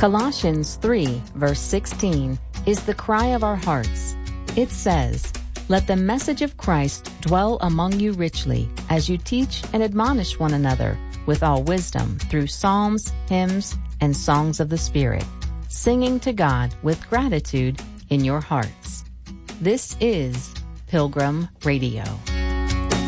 Colossians 3, verse 16, is the cry of our hearts. It says, "Let the message of Christ dwell among you richly, as you teach and admonish one another with all wisdom through psalms, hymns, and songs of the Spirit, singing to God with gratitude in your hearts." This is Pilgrim Radio.